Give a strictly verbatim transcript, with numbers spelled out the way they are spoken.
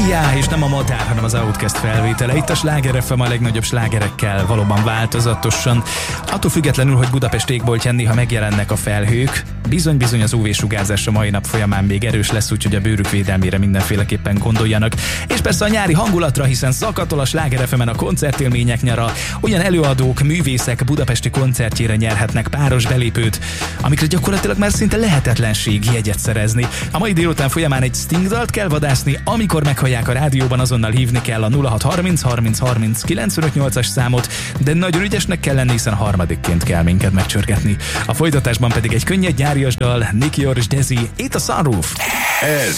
Já, és nem a Madár, hanem az Outcast felvétele. Itt a Sláger ef em a legnagyobb slágerekkel, valóban változatosan. Attól függetlenül, hogy Budapest égboltján néha megjelennek a felhők, bizony-bizony az ú vé-sugárzás a mai nap folyamán még erős lesz, úgyhogy a bőrük védelmére mindenféleképpen gondoljanak. És persze a nyári hangulatra, hiszen zakatol a Sláger ef emen a koncertélmények nyara. Olyan előadók, művészek budapesti koncertjére nyerhetnek páros belépőt, amikre gyakorlatilag már szinte lehetetlenség jegyet szerezni. A mai délután folyamán egy Sting dalt kell vadászni, amikor meghallják a rádióban, azonnal hívni kell a nulla hat harminc harminc harminc kilencvenöt nyolcas számot, de nagyon ügyesnek kell lenni, hiszen harmadikként kell minket megcsörgetni. A folytatásban pedig egy könnyed nyárias dal, Nicky és Desi, itt a Sunroof. Ez